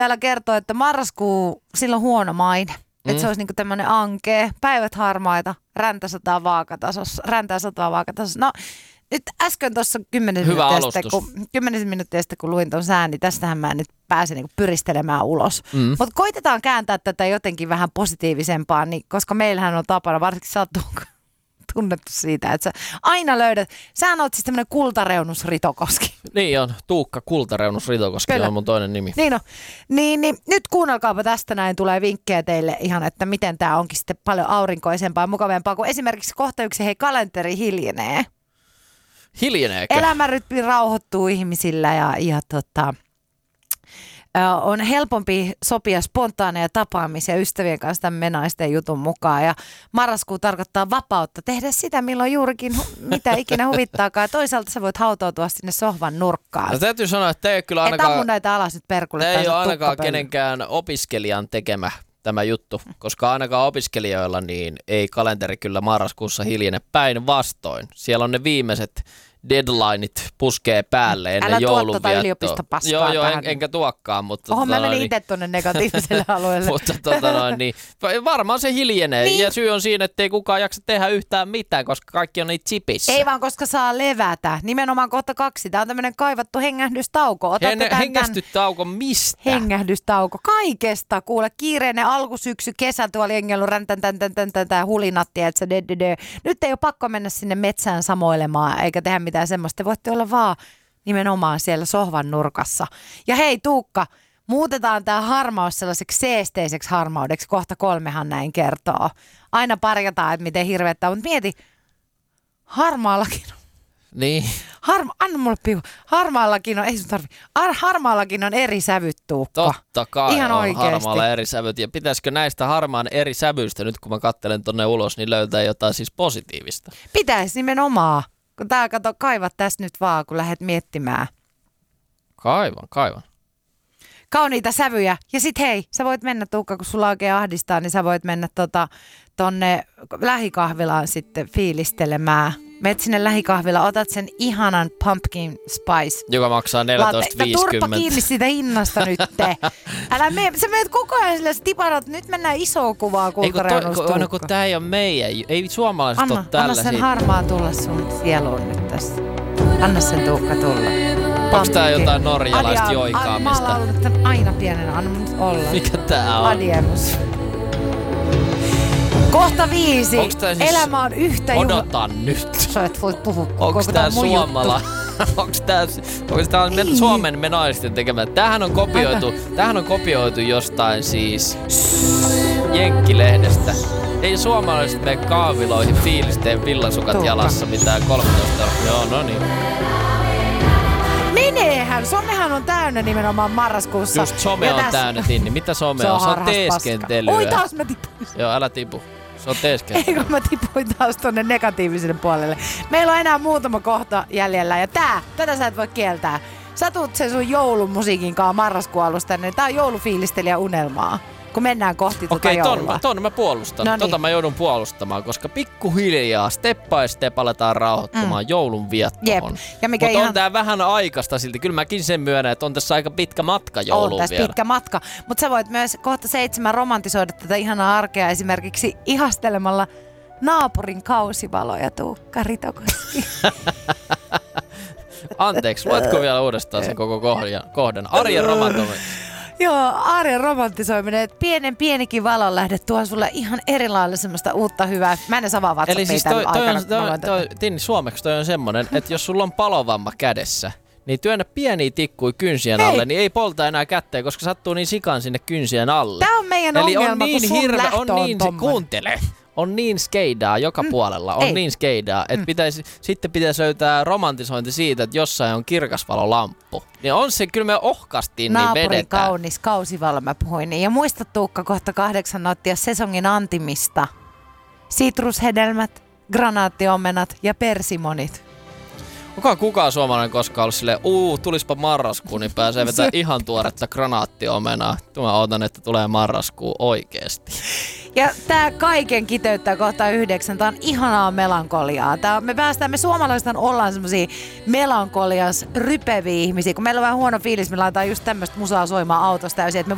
täällä kertoo, että marraskuu, sillä on huono maine. Että se olisi niinku tämmöinen ankea, päivät harmaita, räntä sataa vaakatasossa. No nyt äsken tuossa 10 minuuttia sitten, kun luin ton sään, niin tästähän mä nyt pääsen niinku pyristelemään ulos. Mutta koitetaan kääntää tätä jotenkin vähän positiivisempaa, niin, koska meillähän on tapana, varsinkin sä oot tunnettu siitä, että sä aina löydät. Sähän oot siis tämmönen Kultareunus Ritokoski. Niin on, Tuukka Kultareunus Ritokoski on mun toinen nimi. Niin on. Niin, nyt kuunnelkaapa tästä näin, tulee vinkkejä teille ihan, että miten tää onkin sitten paljon aurinkoisempaa ja mukavampaa, kun esimerkiksi kohta yksi kalenteri hiljenee. Hiljeneekö? Elämänrytmi rauhoittuu ihmisillä ja on helpompi sopia spontaaneja tapaamisia ystävien kanssa tämän menaisten jutun mukaan. Ja marraskuu tarkoittaa vapautta tehdä sitä, milloin juurikin mitä ikinä huvittaakaan. Ja toisaalta sä voit hautautua sinne sohvan nurkkaan. No, täytyy sanoa, että ei kyllä ainakaan... Et ammu näitä alas nyt perkulle. Ei ole ainakaan kenenkään opiskelijan tekemä tämä juttu, koska ainakaan opiskelijoilla niin ei kalenteri kyllä marraskuussa hiljene, päinvastoin. Siellä on ne viimeiset deadlineit puskee päälle ennen joulunviettoa. Älä tuo tuota yliopistopaskaa. Joo, enkä tuokkaan. Mutta mä menin itse tuonne negatiiviselle alueelle. Mutta niin, varmaan se hiljenee. Niin. Ja syy on siinä, että ei kukaan jaksa tehdä yhtään mitään, koska kaikki on niitä chipissä. Ei vaan, koska saa levätä. Nimenomaan kohta 2. Tämä on tämmöinen kaivattu hengähdystauko. Hengästytauko mistä? Hengähdystauko. Kaikesta. Kuule, kiireinen alkusyksy, kesä tuolla jengellä tää hulinatti, että nyt ei ole pakko mennä sinne metsään samoilemaan eikä tehdä mitään semmoista. Voitte olla vaan nimenomaan siellä sohvan nurkassa. Ja hei Tuukka, muutetaan tämä harmaus sellaiseksi seesteiseksi harmaudeksi. Kohta 3 näin kertoo. Aina parjataan, että miten hirveettä on. Mutta mieti, harmaallakin on. Niin. Anna mulle piu. Harmaallakin on, ei sun tarvi. Harmaallakin on eri sävyt, Tuukka. Totta kai ihan on oikeesti. Harmaalla eri sävyt. Ja pitäisikö näistä harmaan eri sävyistä, nyt kun mä katselen tonne ulos, niin löytää jotain siis positiivista? Pitäisi nimenomaan. Kun tää kato, kaivat tässä nyt vaan, kun lähdet miettimään. Kaivan. Kauniita sävyjä. Ja sit hei, sä voit mennä Tuukka, kun sulla oikein ahdistaa, niin sä voit mennä tonne lähikahvilaan sitten fiilistelemään. Meet sinne lähikahvilaan, otat sen ihanan pumpkin spice. Joka maksaa 14,50. Turpa kiinni siitä hinnasta nyt. Sä meet koko ajan sillä tiparat, nyt mennään isoa kuvaa Kultareunus Tuukka. Kun tää ei ole meidän, ei suomalaiset ole tällaisia. Anna sen harmaan tulla sun sieluun nyt tässä. Anna sen Tuukka tulla. Onks tää jotain norjalaista joikaamista? Mä oon laulunut tän aina pienenä, anna mun olla. Mikä tää on? Adiemus. Kohta 5. Siis elämä on yhtä odotan nyt. Sä et voi puhua onks tää suomala? Onks tää Suomen menaisten tekemä? Tämähän on kopioitu jostain siis Jenkkilehdestä. Ei suomalaiset mene kahviloihin fiilisteen villasukat jalassa mitään 13. Joo, no niin. Meneehän! Somehan on täynnä nimenomaan marraskuussa. Just some on täynnä, Tinni. Mitä some on? Se on teeskentelyä. Oi taas mä tipuin. Joo, älä tipu. Se on teeskentelyä. Eikö mä tipuin taas tonne negatiiviselle puolelle. Meillä on enää muutama kohta jäljellä ja tätä sä et voi kieltää. Sä tuut sen sun joulumusiikin kanssa marraskuun alusta, niin tää on joulufiilistelijä unelmaa. Kun mennään kohti joulua. Ton mä puolustan. No niin. Tota mä joudun puolustamaan, koska pikkuhiljaa, step by step aletaan rauhoittamaan joulun viettoon. Mutta on tää vähän aikaista silti. Kyllä mäkin sen myönnän, että on tässä aika pitkä matka jouluun vielä. On tässä pitkä matka. Mutta sä voit myös kohta 7 romantisoida tätä ihanaa arkea esimerkiksi ihastelemalla naapurin kausivaloja, Tuukka Ritokoski. Anteeksi, luetko vielä uudestaan sen koko kohdan? Arjen romantisoiminen. Joo, arjen romantisoiminen, että pienikin valonlähde tuo sulle ihan erilailla semmoista uutta hyvää. Mä en avaa WhatsAppia eli siis Tinni, suomeksi toi on semmonen, että jos sulla on palovamma kädessä, niin työnnä pieniä tikkuja kynsien alle, niin ei polta enää kätteen, koska sattuu niin sikan sinne kynsien alle. Tää on meidän ongelma, kun sun lähtö on tommoinen. Kuuntele. On niin skeidaa joka puolella, niin skeidaa, että pitäisi löytää romantisointi siitä, että jossain on kirkasvalolamppu. Niin on se, kyllä me ohkastiin, niin vedetään. Naapuri kaunis kausivalo mä puhuin niin. Ja muista Tuukka kohta 8 nauttia sesongin antimista. Sitrushedelmät, granaattiomenat ja persimonit. Onko kukaan suomalainen koskaan ollut silleen, tulispa marraskuu, niin pääsee vetää ihan tuoretta granaattiomenaa. Mä ootan, että tulee marraskuu oikeesti. Ja tää kaiken kiteyttää kohta 9. Tää on ihanaa melankoliaa. Me suomalaiset ollaan semmosia melankolias rypeviä ihmisiä. Kun meillä on vähän huono fiilis, me laitetaan just tämmöstä musaa soimaan autosta täysin, että me